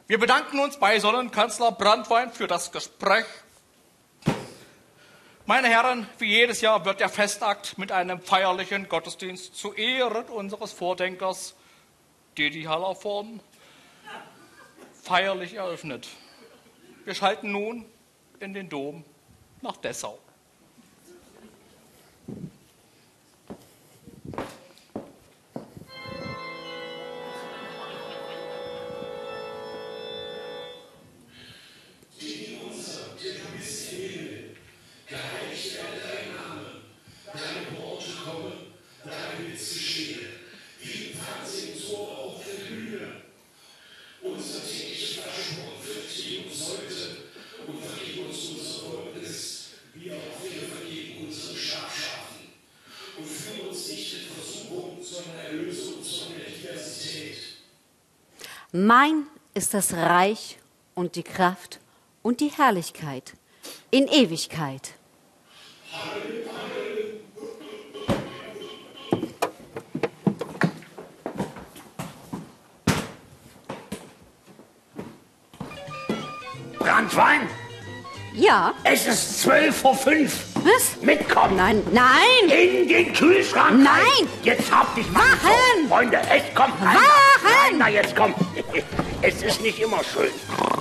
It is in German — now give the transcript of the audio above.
Wir bedanken uns bei Sonnenkanzler Branntwein für das Gespräch. Meine Herren, wie jedes Jahr wird der Festakt mit einem feierlichen Gottesdienst zu Ehren unseres Vordenkers Didi Hallervorden feierlich eröffnet. Wir schalten nun in den Dom nach Dessau. Mein ist das Reich und die Kraft und die Herrlichkeit in Ewigkeit. Branntwein? Ja? Es ist 12:05 Uhr. Was? Mitkommen. Nein, nein! In den Kühlschrank. Nein! Rein. Jetzt hab dich mal. Wachen! Freunde, echt, komm. Wachen! Nein, na jetzt komm. Es ist nicht immer schön.